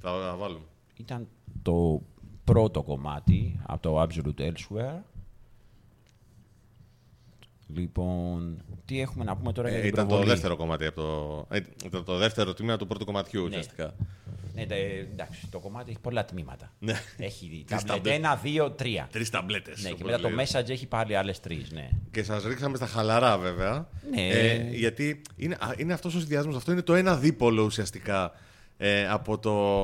Θα βάλουμε. Ήταν το πρώτο κομμάτι από το Absolute Elsewhere. Λοιπόν, τι έχουμε να πούμε τώρα για την Ήταν προβολή. το δεύτερο κομμάτι από ήταν το δεύτερο τμήμα του πρώτου κομματιού, ουσιαστικά. Ναι, εντάξει, το κομμάτι έχει πολλά τμήματα. Ναι. Έχει ταμπλέτες. 1, 2, 3. 3 ταμπλέτες. Ναι, και μετά το message έχει πάλι άλλες 3. Ναι. Και σας ρίξαμε στα χαλαρά, βέβαια. Ναι. Γιατί είναι αυτός ο συνδυασμός. Αυτό είναι το ένα δίπολο ουσιαστικά από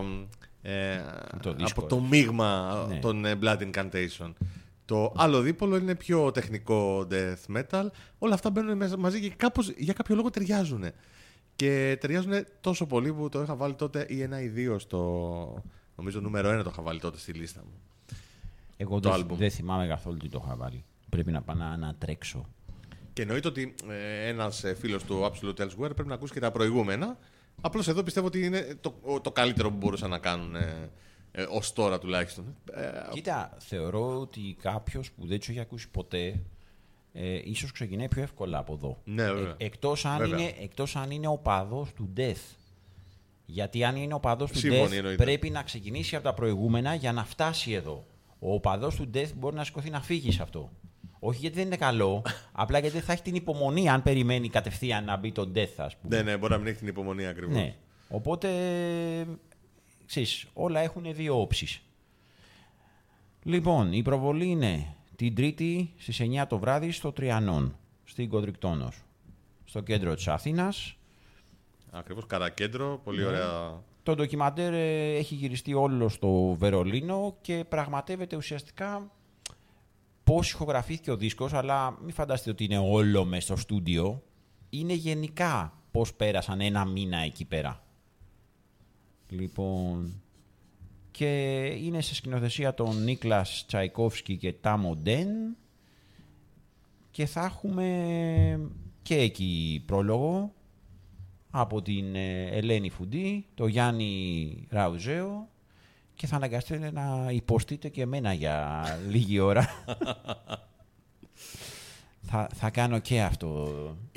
από το μείγμα των Blood Incantation. Το άλλο δίπολο είναι πιο τεχνικό death metal. Όλα αυτά μπαίνουν μαζί και κάπως για κάποιο λόγο ταιριάζουν. Και ταιριάζουν τόσο πολύ που το είχα βάλει τότε ή 1 ή 2 στο. Νομίζω νούμερο 1 το είχα βάλει τότε στη λίστα μου. Εγώ δεν θυμάμαι καθόλου τι το είχα βάλει. Πρέπει να πάω να τρέξω. Και εννοείται ότι ένας φίλος του Absolute Elsewhere πρέπει να ακούσει και τα προηγούμενα. Απλώς εδώ πιστεύω ότι είναι το καλύτερο που μπορούσαν να κάνουν ως τώρα τουλάχιστον. Κοίτα, θεωρώ ότι κάποιος που δεν τους έχει ακούσει ποτέ ίσως ξεκινάει πιο εύκολα από εδώ. Ναι, βέβαια. Εκτός αν είναι οπαδός του Death. Γιατί αν είναι οπαδός του Σύμφωνοι, Death εννοείται. πρέπει να ξεκινήσει από τα προηγούμενα για να φτάσει εδώ. Ο οπαδός του Death μπορεί να σηκωθεί να φύγει σε αυτό. Όχι γιατί δεν είναι καλό, απλά γιατί δεν θα έχει την υπομονή αν περιμένει κατευθείαν να μπει το Death, ας πούμε. Ναι, μπορεί να μην έχει την υπομονή ακριβώς. Ναι. Οπότε, ξέρεις, όλα έχουν δύο όψεις. Λοιπόν, η προβολή είναι την Τρίτη στις 9 το βράδυ στο Τριανόν, στην Κοντρικτόνος, στο κέντρο της Αθήνας. Ακριβώς, καρακέντρο, πολύ ωραία. Το ντοκιμαντέρ έχει γυριστεί όλο στο Βερολίνο και πραγματεύεται ουσιαστικά πώς ηχογραφήθηκε ο δίσκος, αλλά μην φανταστείτε ότι είναι όλο μες στο στούντιο. Είναι γενικά πώς πέρασαν ένα μήνα εκεί πέρα. Λοιπόν, και είναι σε σκηνοθεσία των Νίκλας Τσαϊκόφσκι και Τάμο Ντεν και θα έχουμε και εκεί πρόλογο από την Ελένη Φουντή, το Γιάννη Ραουζέο και θα αναγκαστείτε να υποστείτε και εμένα για λίγη ώρα. Θα κάνω και αυτό.